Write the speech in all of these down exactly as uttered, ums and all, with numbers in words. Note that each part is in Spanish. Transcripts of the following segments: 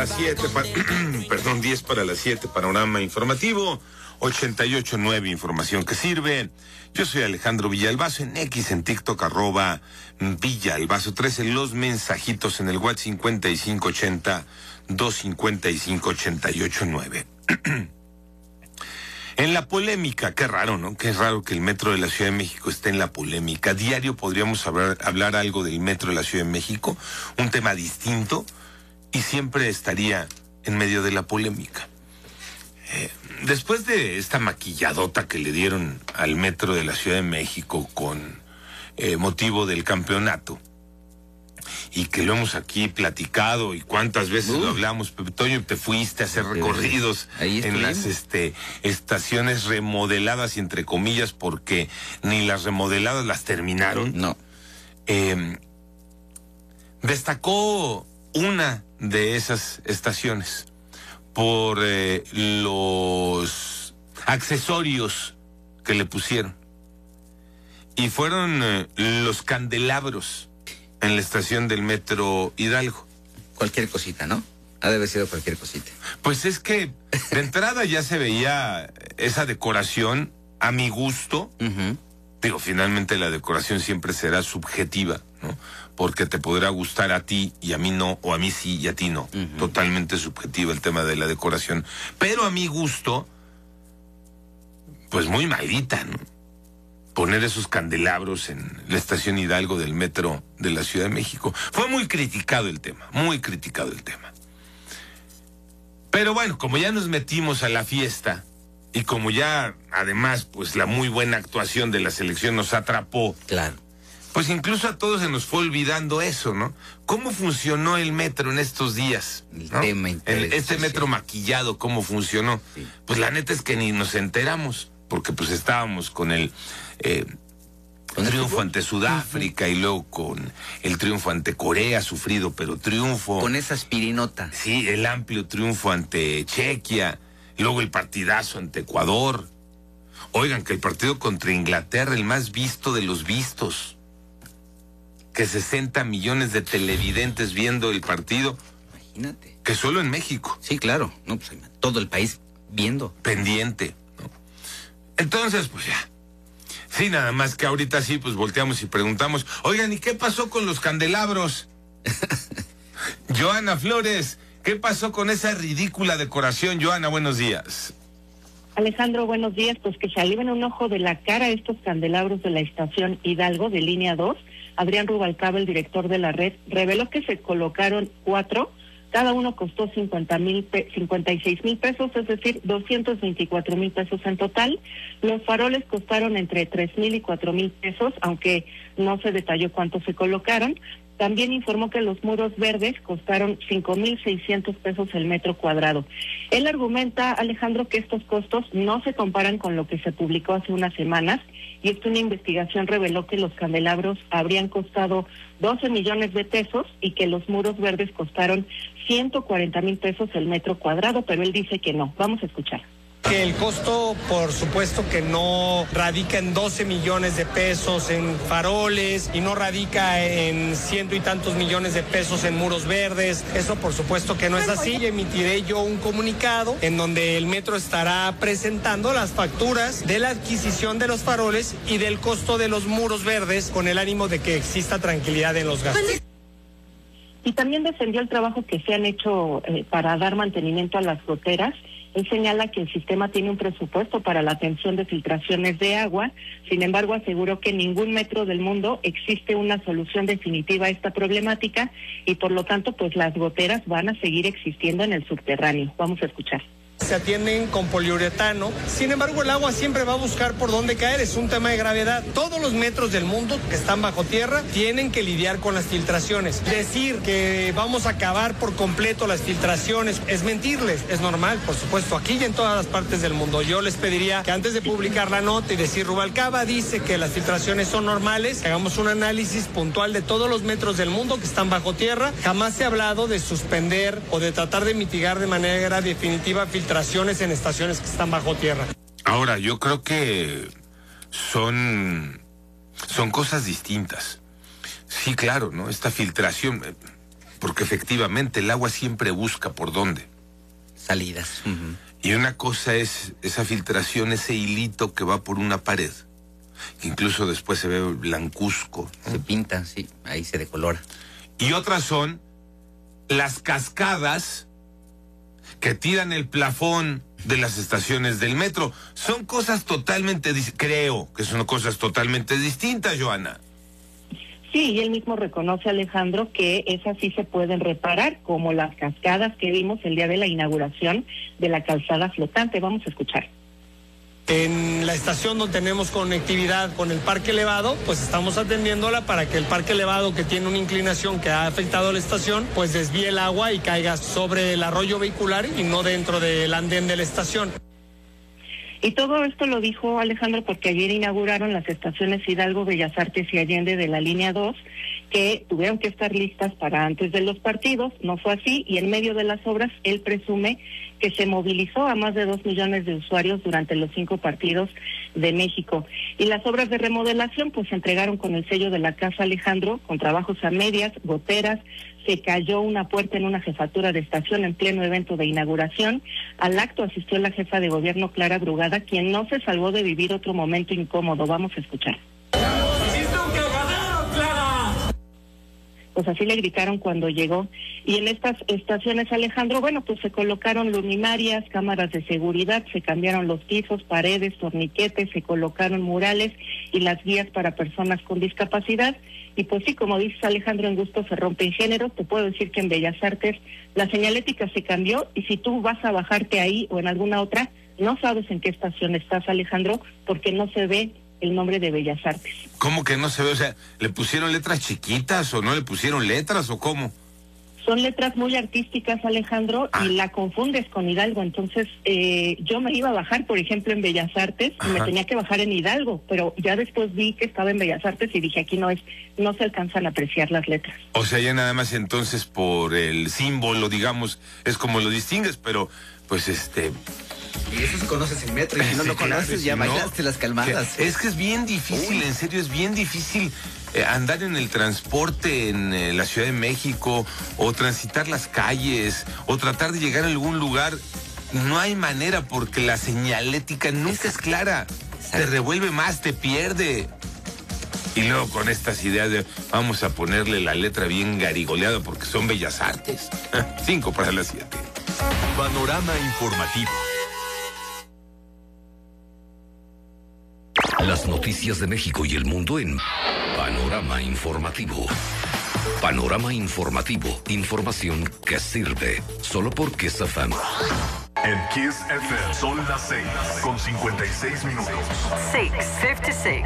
las siete, pa perdón, diez para las siete, panorama informativo, ochenta y ocho nueve, información que sirve. Yo soy Alejandro Villalbazo, en X, en TikTok, arroba Villalbazo trece, los mensajitos en el WhatsApp cincuenta y cinco ochenta, doscientos cincuenta y cinco, ochenta y ocho nueve. En la polémica, qué raro, ¿no? Qué raro que el metro de la Ciudad de México esté en la polémica. Diario podríamos hablar, hablar algo del metro de la Ciudad de México, un tema distinto, y siempre estaría en medio de la polémica. Eh, después de esta maquilladota que le dieron al metro de la Ciudad de México con eh, motivo del campeonato, y que lo hemos aquí platicado y cuántas veces uh. lo hablamos, Pepe Toño, te fuiste a hacer recorridos en las este, estaciones remodeladas, y entre comillas, porque ni las remodeladas las terminaron. No. Eh, destacó una de esas estaciones por eh, los accesorios que le pusieron, y fueron eh, los candelabros en la estación del metro Hidalgo. Cualquier cosita, ¿no? Ha de haber sido cualquier cosita. Pues es que de entrada ya se veía esa decoración a mi gusto. Uh-huh. Digo, finalmente la decoración siempre será subjetiva, ¿no? Porque te podrá gustar a ti y a mí no, o a mí sí y a ti no. Uh-huh. Totalmente subjetiva el tema de la decoración. Pero a mi gusto, pues muy maldita, ¿no? Poner esos candelabros en la estación Hidalgo del metro de la Ciudad de México. Fue muy criticado el tema, muy criticado el tema. Pero bueno, como ya nos metimos a la fiesta, y como ya, además, pues la muy buena actuación de la selección nos atrapó. Claro. Pues incluso a todos se nos fue olvidando eso, ¿no? ¿Cómo funcionó el metro en estos días? El ¿no? tema el, Este metro maquillado, ¿cómo funcionó? Sí. Pues la neta es que ni nos enteramos, porque pues estábamos con el eh, ¿Con triunfo el ante Sudáfrica, uh-huh, y luego con el triunfo ante Corea, sufrido pero triunfo. Con esa aspirinota. Sí, el amplio triunfo ante Chequia, luego el partidazo ante Ecuador. Oigan, que el partido contra Inglaterra, el más visto de los vistos, que sesenta millones de televidentes viendo el partido. Imagínate. Que solo en México. Sí, claro, no, pues todo el país viendo. Pendiente, ¿no? Entonces, pues ya. Sí, nada más que ahorita sí, pues volteamos y preguntamos, oigan, ¿y qué pasó con los candelabros? Joana Flores, ¿qué pasó con esa ridícula decoración? Joana, buenos días. Alejandro, buenos días. Pues que salieron un ojo de la cara estos candelabros de la estación Hidalgo de línea dos. Adrián Rubalcaba, el director de la red, reveló que se colocaron cuatro. Cada uno costó cincuenta mil, cincuenta y seis mil pesos, es decir, doscientos veinticuatro mil pesos en total. Los faroles costaron entre tres mil y cuatro mil pesos, aunque no se detalló cuánto se colocaron. También informó que los muros verdes costaron cinco mil seiscientos pesos el metro cuadrado. Él argumenta, Alejandro, que estos costos no se comparan con lo que se publicó hace unas semanas, y es que una investigación reveló que los candelabros habrían costado doce millones de pesos y que los muros verdes costaron ciento cuarenta mil pesos el metro cuadrado, pero él dice que no. Vamos a escuchar. Que el costo, por supuesto, que no radica en doce millones de pesos en faroles y no radica en ciento y tantos millones de pesos en muros verdes. Eso, por supuesto, que no es así. Y emitiré yo un comunicado en donde el metro estará presentando las facturas de la adquisición de los faroles y del costo de los muros verdes, con el ánimo de que exista tranquilidad en los gastos. Y también defendió el trabajo que se han hecho eh, para dar mantenimiento a las goteras. Él señala que el sistema tiene un presupuesto para la atención de filtraciones de agua. Sin embargo, aseguró que en ningún metro del mundo existe una solución definitiva a esta problemática, y por lo tanto, pues las goteras van a seguir existiendo en el subterráneo. Vamos a escuchar. Se atienden con poliuretano, sin embargo el agua siempre va a buscar por dónde caer, es un tema de gravedad. Todos los metros del mundo que están bajo tierra tienen que lidiar con las filtraciones. Decir que vamos a acabar por completo las filtraciones es mentirles, es normal, por supuesto, aquí y en todas las partes del mundo. Yo les pediría que antes de publicar la nota y decir Rubalcaba dice que las filtraciones son normales, que hagamos un análisis puntual de todos los metros del mundo que están bajo tierra. Jamás se ha hablado de suspender o de tratar de mitigar de manera definitiva filtraciones en estaciones que están bajo tierra. Ahora, yo creo que son, son cosas distintas. Sí, claro, ¿no? Esta filtración, porque efectivamente el agua siempre busca por dónde. Salidas. Uh-huh. Y una cosa es esa filtración, ese hilito que va por una pared, que incluso después se ve blancuzco, ¿no? Se pinta, sí, ahí se decolora. Y otras son las cascadas que tiran el plafón de las estaciones del metro. Son cosas totalmente, creo que son cosas totalmente distintas, Joana. Sí, y él mismo reconoce, Alejandro, que esas sí se pueden reparar, como las cascadas que vimos el día de la inauguración de la calzada flotante. Vamos a escuchar. En la estación donde tenemos conectividad con el parque elevado, pues estamos atendiéndola para que el parque elevado, que tiene una inclinación que ha afectado a la estación, pues desvíe el agua y caiga sobre el arroyo vehicular y no dentro del andén de la estación. Y todo esto lo dijo Alejandro porque ayer inauguraron las estaciones Hidalgo, Bellas Artes y Allende de la línea dos, que tuvieron que estar listas para antes de los partidos. No fue así, y en medio de las obras él presume que se movilizó a más de dos millones de usuarios durante los cinco partidos de México. Y las obras de remodelación pues se entregaron con el sello de la casa, Alejandro, con trabajos a medias, goteras. Se cayó una puerta en una jefatura de estación en pleno evento de inauguración. Al acto asistió la jefa de gobierno, Clara Brugada, quien no se salvó de vivir otro momento incómodo. Vamos a escuchar. Pues así le gritaron cuando llegó. Y en estas estaciones, Alejandro, bueno, pues se colocaron luminarias, cámaras de seguridad, se cambiaron los pisos, paredes, torniquetes, se colocaron murales y las guías para personas con discapacidad. Y pues sí, como dices, Alejandro, en gusto se rompen géneros. Te puedo decir que en Bellas Artes la señalética se cambió, y si tú vas a bajarte ahí o en alguna otra, no sabes en qué estación estás, Alejandro, porque no se ve el nombre de Bellas Artes. ¿Cómo que no se ve? O sea, ¿le pusieron letras chiquitas o no le pusieron letras o cómo? Son letras muy artísticas, Alejandro, ah. y la confundes con Hidalgo. Entonces, eh, yo me iba a bajar, por ejemplo, en Bellas Artes, Ajá. y me tenía que bajar en Hidalgo, pero ya después vi que estaba en Bellas Artes y dije, aquí no es, no se alcanzan a apreciar las letras. O sea, ya nada más entonces por el símbolo, digamos, es como lo distingues, pero pues este... Y eso se conoces el metro, y si no sí, lo conoces, claro, ya si bailaste no, las calmadas. Es que es bien difícil, Uy. en serio, es bien difícil eh, andar en el transporte en eh, la Ciudad de México, o transitar las calles, o tratar de llegar a algún lugar. No hay manera, porque la señalética nunca es clara. Exacto. Te revuelve más, te pierde. Y luego con estas ideas de vamos a ponerle la letra bien garigoleada porque son Bellas Artes. Cinco para las siete. Panorama informativo. Las noticias de México y el mundo en Panorama Informativo. Panorama Informativo. Información que sirve. Solo por Kiss F M. En Kiss F M son las seis con cincuenta y seis minutos. seis cincuenta y seis.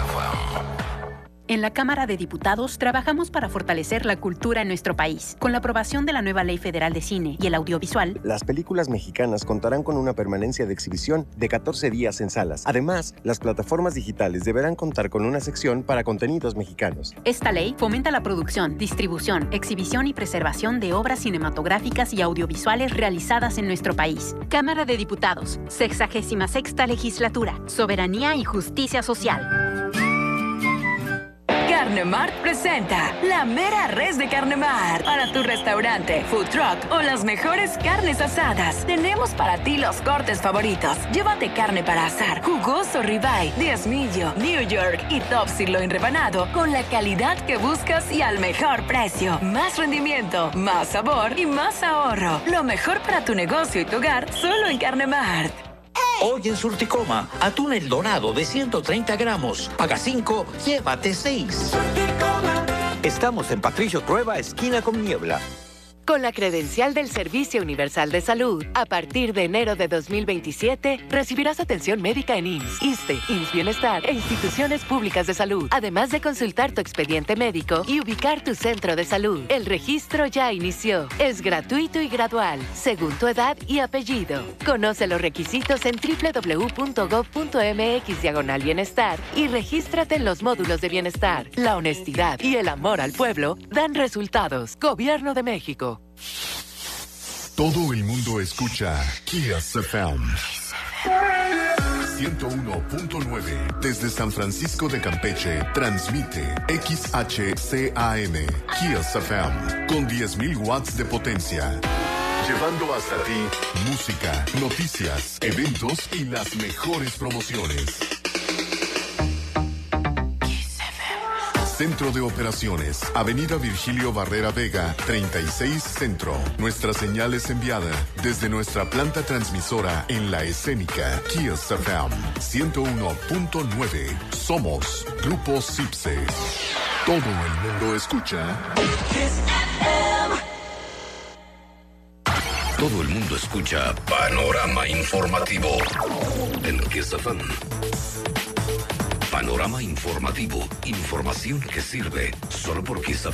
En la Cámara de Diputados trabajamos para fortalecer la cultura en nuestro país. Con la aprobación de la nueva Ley Federal de Cine y el Audiovisual, las películas mexicanas contarán con una permanencia de exhibición de catorce días en salas. Además, las plataformas digitales deberán contar con una sección para contenidos mexicanos. Esta ley fomenta la producción, distribución, exhibición y preservación de obras cinematográficas y audiovisuales realizadas en nuestro país. Cámara de Diputados, sexagésima sexta Legislatura, Soberanía y Justicia Social. Carnemart presenta la mera res de Carnemart. Para tu restaurante, food truck o las mejores carnes asadas, tenemos para ti los cortes favoritos. Llévate carne para asar, jugoso ribeye, diezmillo, New York y top sirloin rebanado con la calidad que buscas y al mejor precio. Más rendimiento, más sabor y más ahorro. Lo mejor para tu negocio y tu hogar, solo en Carnemart. Hoy en Surticoma, atún El Dorado de ciento treinta gramos. Paga cinco, llévate seis. Estamos en Patricio Trueba, esquina con Niebla. Con la credencial del Servicio Universal de Salud, a partir de enero de dos mil veintisiete, recibirás atención médica en I M S S, ISSSTE, I M S S Bienestar e instituciones públicas de salud, además de consultar tu expediente médico y ubicar tu centro de salud. El registro ya inició. Es gratuito y gradual, según tu edad y apellido. Conoce los requisitos en doble u doble u doble u punto gob punto eme equis diagonal bienestar y regístrate en los módulos de bienestar. La honestidad y el amor al pueblo dan resultados. Gobierno de México. Todo el mundo escucha Kiss F M. ciento uno punto nueve. Desde San Francisco de Campeche, transmite X H C A M, Kiss F M, con diez mil watts de potencia. Llevando hasta ti música, noticias, eventos y las mejores promociones. Centro de Operaciones, Avenida Virgilio Barrera Vega, treinta y seis Centro. Nuestra señal es enviada desde nuestra planta transmisora en La Escénica, Kiss F M, ciento uno punto nueve. Somos Grupo Cipse. Todo el mundo escucha Kiss F M. Todo el mundo escucha Panorama Informativo en Kiss F M. Panorama Informativo. Información que sirve solo por Kiss F M.